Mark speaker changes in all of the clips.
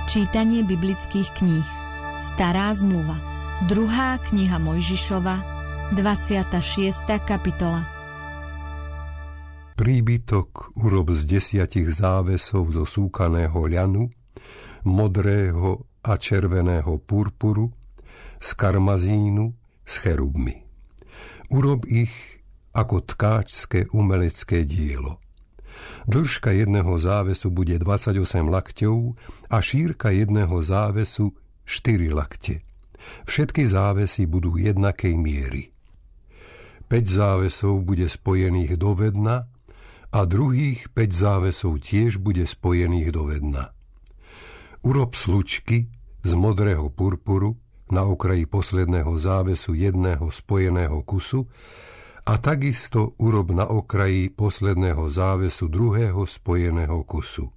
Speaker 1: Čítanie biblických kníh. Stará zmluva. 2. kniha Mojžišova, 26. kapitola.
Speaker 2: Príbytok urob z 10 závesov zo súkaného ľanu, modrého a červeného purpuru, z karmazínu, s cherubmi. Urob ich ako tkáčské umelecké dielo. Dĺžka jedného závesu bude 28 lakťov a šírka jedného závesu 4 lakte. Všetky závesy budú jednakej miery. 5 závesov bude spojených do vedna a druhých 5 závesov tiež bude spojených do vedna. Urob slučky z modrého purpuru na okraji posledného závesu jedného spojeného kusu a takisto urob na okraji posledného závesu druhého spojeného kusu.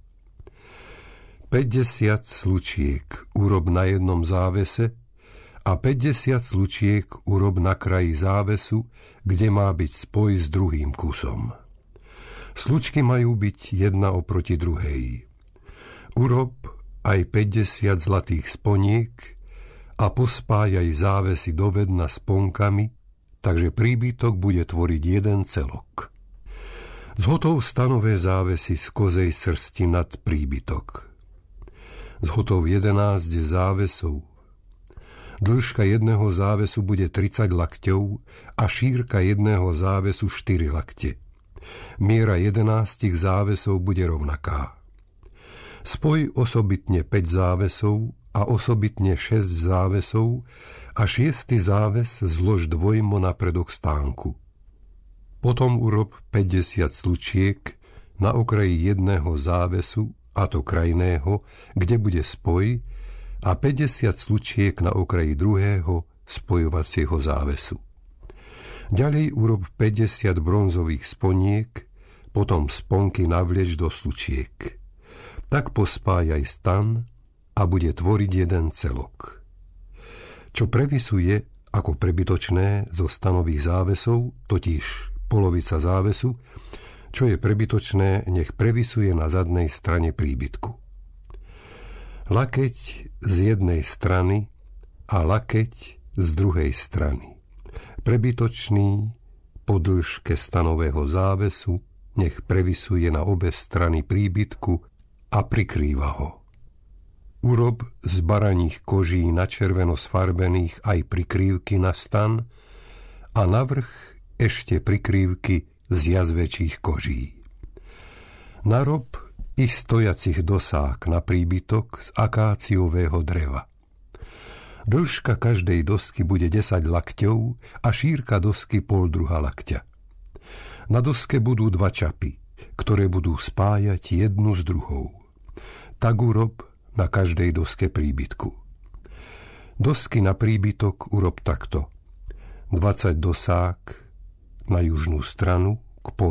Speaker 2: 50 slučiek urob na jednom závese a 50 slučiek urob na kraji závesu, kde má byť spoj s druhým kusom. Slučky majú byť jedna oproti druhej. Urob aj 50 zlatých sponiek a pospájaj závesy do vedna sponkami, takže príbytok bude tvoriť jeden celok. Zhotov stanové závesy z kozej srsti nad príbytok. Zhotov 11 závesov. Dĺžka jedného závesu bude 30 lakťov a šírka jedného závesu 4 lakte. Miera 11 závesov bude rovnaká. Spoj osobitne 5 závesov a osobitne 6 závesov a 6. záves zlož dvojmo na predok stánku. Potom urob 50 slučiek na okraji jedného závesu, a to krajného, kde bude spoj, a 50 slučiek na okraji druhého spojovacieho závesu. Ďalej urob 50 bronzových sponiek, potom sponky navlieč do slučiek. Tak pospájaj stan a bude tvoriť jeden celok. Čo previsuje ako prebytočné zo stanových závesov, totiž polovica závesu, čo je prebytočné, nech previsuje na zadnej strane príbytku. Lakeť z jednej strany a lakeť z druhej strany. Prebytočný po dĺžke stanového závesu nech previsuje na obe strany príbytku a prikrýva ho. Urob z baraních koží na červeno sfarbených aj prikrývky na stan a navrch ešte prikrývky z jazvečích koží. Narob i stojacich dosák na príbytok z akáciového dreva. Dĺžka každej dosky bude 10 lakťov a šírka dosky 0,5 lakťa. Na doske budú 2 čapy, ktoré budú spájať jednu s druhou. Tak urob na každej doske príbytku. Dosky na príbytok urob takto. 20 dosák na južnú stranu k